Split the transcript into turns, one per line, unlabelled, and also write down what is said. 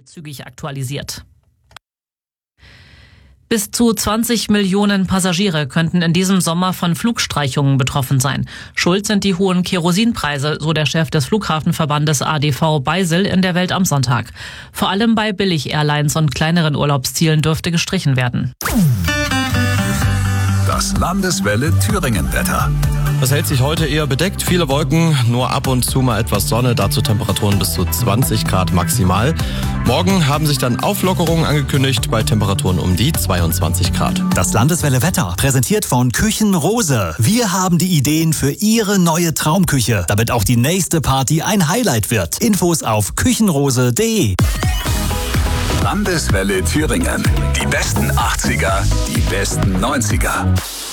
zügig aktualisiert. Bis zu 20 Millionen Passagiere könnten in diesem Sommer von Flugstreichungen betroffen sein. Schuld sind die hohen Kerosinpreise, so der Chef des Flughafenverbandes ADV Beisel in der Welt am Sonntag. Vor allem bei Billig-Airlines und kleineren Urlaubszielen dürfte gestrichen werden.
Das Landeswelle Thüringen-Wetter.
Es hält sich heute eher bedeckt, viele Wolken, nur ab und zu mal etwas Sonne, dazu Temperaturen bis zu 20 Grad maximal. Morgen haben sich dann Auflockerungen angekündigt bei Temperaturen um die 22 Grad.
Das Landeswelle Wetter, präsentiert von Küchenrose. Wir haben die Ideen für Ihre neue Traumküche, damit auch die nächste Party ein Highlight wird. Infos auf küchenrose.de.
Landeswelle Thüringen. Die besten 80er, die besten 90er.